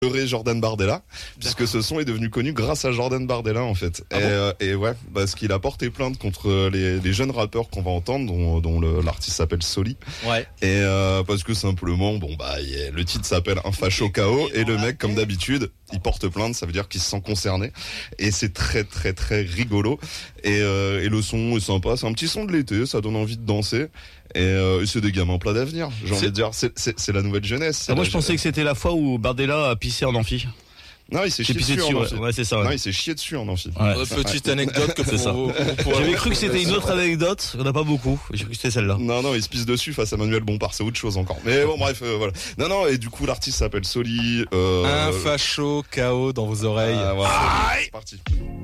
Jordan Bardella, puisque ce son est devenu connu grâce à Jordan Bardella en fait. Et ouais, parce qu'il a porté plainte contre les jeunes rappeurs qu'on va entendre, dont l'artiste s'appelle Soli. Ouais. Et parce que simplement, le titre s'appelle Un facho KO et le mec, comme d'habitude, il porte plainte, ça veut dire qu'il se sent concerné. Et c'est très très très rigolo. Et le son est sympa, c'est un petit son de l'été, ça donne envie de danser. Et c'est des gamins plein d'avenir, j'ai envie de dire, c'est la nouvelle jeunesse. Moi je pensais que c'était la fois où Bardella a pissé en amphi. Non, il s'est chié dessus en amphi. Ouais, c'est ça. Ouais. Non, il s'est chié dessus en amphi. Ouais. Petite anecdote que c'est ça. J'avais cru que c'était une autre anecdote, on n'a pas beaucoup. J'ai cru que c'était celle-là. Non, il se pisse dessus face à Manuel Bompard, c'est autre chose encore. Mais bon, bref, voilà. Non, et du coup, l'artiste s'appelle Soli. Un facho KO dans vos oreilles. Voilà. C'est parti.